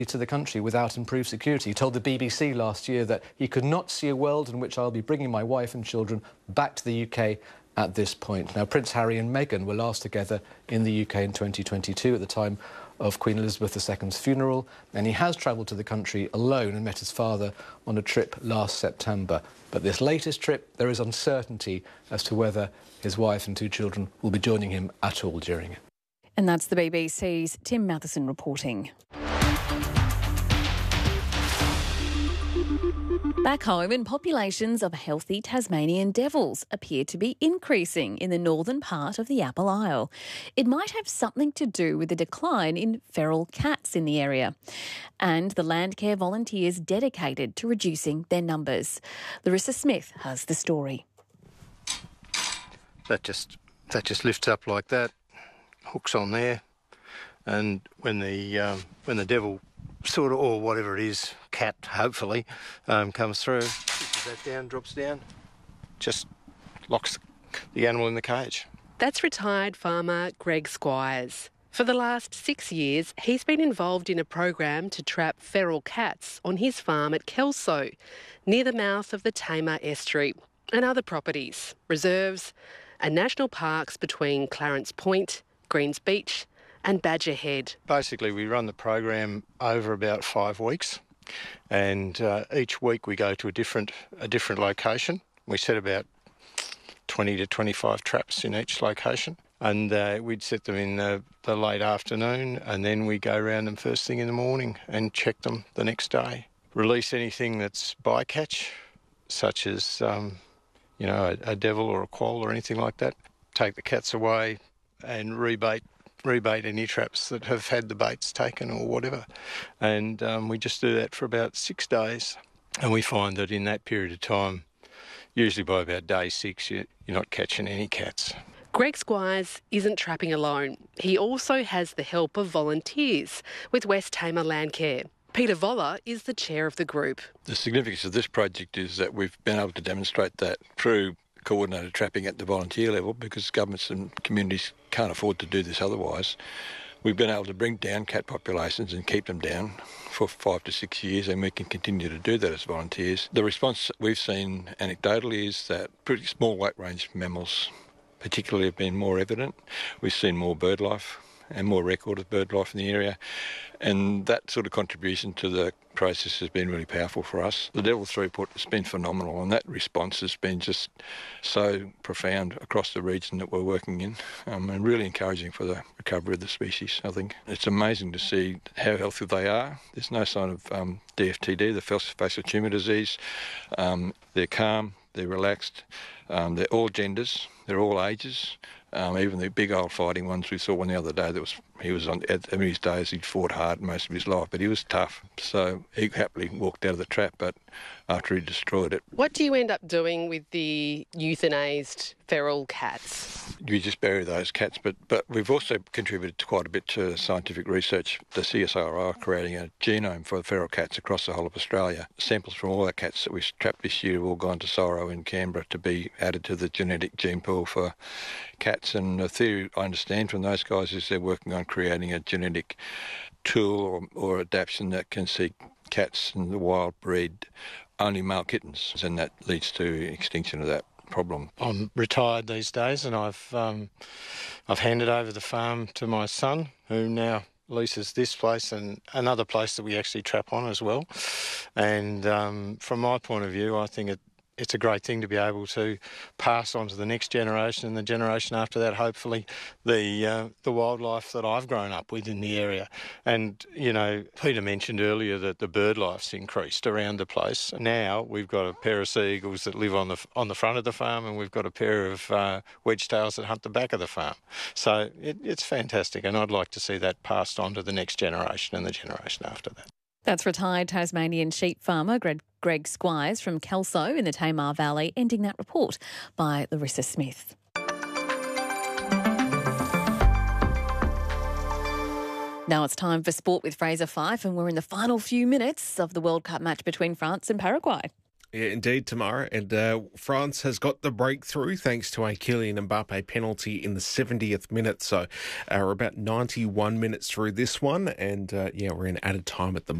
to the country without improved security. He told the BBC last year that he could not see a world in which I'll be bringing my wife and children back to the UK at this point. Now, Prince Harry and Meghan were last together in the UK in 2022 at the time of Queen Elizabeth II's funeral, and he has travelled to the country alone and met his father on a trip last September. But this latest trip, there is uncertainty as to whether his wife and two children will be joining him at all during it. And that's the BBC's Tim Matheson reporting. Back home, and populations of healthy Tasmanian devils appear to be increasing in the northern part of the Apple Isle. It might have something to do with the decline in feral cats in the area and the Landcare volunteers dedicated to reducing their numbers. Larissa Smith has the story. That just lifts up like that, hooks on there, and when the devil sort of, or whatever it is, cat hopefully, comes through, pushes that down, drops down, just locks the animal in the cage. That's retired farmer Greg Squires. For the last 6 years, he's been involved in a program to trap feral cats on his farm at Kelso, near the mouth of the Tamar Estuary, and other properties, reserves and national parks between Clarence Point, Greens Beach and Badger Head. Basically, we run the program over about 5 weeks, and each week we go to a different location. We set about 20 to 25 traps in each location, and we'd set them in the late afternoon, and then we go around them first thing in the morning and check them the next day. Release anything that's bycatch, such as a devil or a quoll or anything like that. Take the cats away and rebait any traps that have had the baits taken or whatever. And we just do that for about 6 days. And we find that in that period of time, usually by about day 6, you're not catching any cats. Greg Squires isn't trapping alone. He also has the help of volunteers with West Tamar Landcare. Peter Voller is the chair of the group. The significance of this project is that we've been able to demonstrate that through coordinated trapping at the volunteer level, because governments and communities can't afford to do this otherwise. We've been able to bring down cat populations and keep them down for 5 to 6 years, and we can continue to do that as volunteers. The response we've seen anecdotally is that pretty small weight range mammals particularly have been more evident. We've seen more bird life and more record of bird life in the area, and that sort of contribution to the process has been really powerful for us. The devil throughput has been phenomenal, and that response has been just so profound across the region that we're working in, and really encouraging for the recovery of the species. I think it's amazing to see how healthy they are. There's no sign of DFTD, the facial tumour disease. They're calm, they're relaxed, they're all genders, they're all ages. Even the big old fighting ones, we saw one the other day he was at his days, he'd fought hard most of his life, but he was tough. So he happily walked out of the trap, but after he destroyed it. What do you end up doing with the euthanised feral cats? You just bury those cats, but we've also contributed quite a bit to scientific research. The CSIRO are creating a genome for the feral cats across the whole of Australia. Samples from all the cats that we've trapped this year have all gone to CSIRO in Canberra to be added to the genetic gene pool for cats. And the theory I understand from those guys is they're working on creating a genetic tool or adaptation that can see cats in the wild breed only male kittens, and that leads to extinction of that problem. I'm retired these days, and I've handed over the farm to my son, who now leases this place and another place that we actually trap on as well. And from my point of view, I think it's a great thing to be able to pass on to the next generation, and the generation after that, hopefully, the wildlife that I've grown up with in the area. And, Peter mentioned earlier that the bird life's increased around the place. Now we've got a pair of sea eagles that live on the front of the farm, and we've got a pair of wedge-tails that hunt the back of the farm. So it's fantastic, and I'd like to see that passed on to the next generation and the generation after that. That's retired Tasmanian sheep farmer Greg Squires from Kelso in the Tamar Valley, ending that report by Larissa Smith. Now it's time for sport with Fraser Fyfe, and we're in the final few minutes of the World Cup match between France and Paraguay. Yeah, indeed, Tamara. And France has got the breakthrough thanks to a Kylian Mbappe penalty in the 70th minute. So we're about 91 minutes through this one. And, we're in added time at the